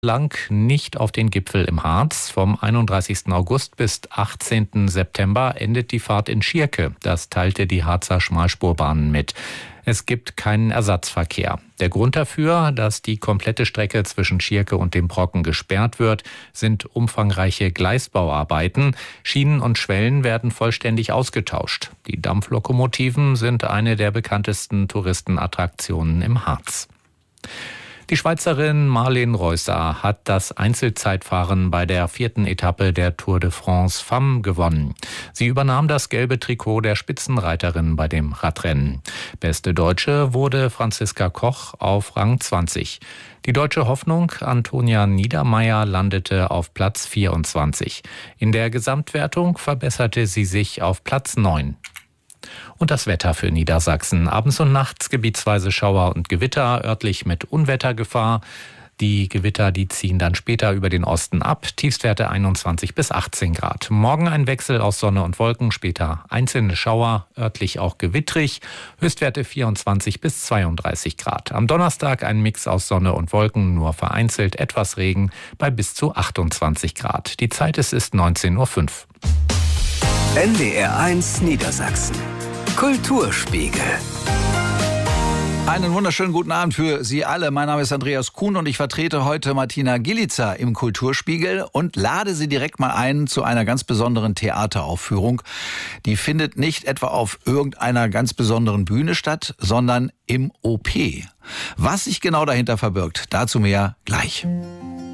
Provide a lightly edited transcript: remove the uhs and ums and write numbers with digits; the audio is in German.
lang nicht auf den Gipfel im Harz. Vom 31. August bis 18. September endet die Fahrt in Schierke. Das teilte die Harzer Schmalspurbahn mit. Es gibt keinen Ersatzverkehr. Der Grund dafür, dass die komplette Strecke zwischen Schierke und dem Brocken gesperrt wird, sind umfangreiche Gleisbauarbeiten. Schienen und Schwellen werden vollständig ausgetauscht. Die Dampflokomotiven sind eine der bekanntesten Touristenattraktionen im Harz. Die Schweizerin Marleen Reusser hat das Einzelzeitfahren bei der 4. Etappe der Tour de France Femmes gewonnen. Sie übernahm das gelbe Trikot der Spitzenreiterin bei dem Radrennen. Beste Deutsche wurde Franziska Koch auf Rang 20. Die deutsche Hoffnung Antonia Niedermeier landete auf Platz 24. In der Gesamtwertung verbesserte sie sich auf Platz 9. Und das Wetter für Niedersachsen. Abends und nachts gebietsweise Schauer und Gewitter, örtlich mit Unwettergefahr. Die Gewitter, die ziehen dann später über den Osten ab. Tiefstwerte 21 bis 18 Grad. Morgen ein Wechsel aus Sonne und Wolken, später einzelne Schauer, örtlich auch gewittrig. Höchstwerte 24 bis 32 Grad. Am Donnerstag ein Mix aus Sonne und Wolken, nur vereinzelt etwas Regen bei bis zu 28 Grad. Die Zeit ist 19:05 Uhr. NDR1 Niedersachsen. Kulturspiegel. Einen wunderschönen guten Abend für Sie alle. Mein Name ist Andreas Kuhn und ich vertrete heute Martina Gilitzer im Kulturspiegel und lade Sie direkt mal ein zu einer ganz besonderen Theateraufführung. Die findet nicht etwa auf irgendeiner ganz besonderen Bühne statt, sondern im OP. Was sich genau dahinter verbirgt, dazu mehr gleich.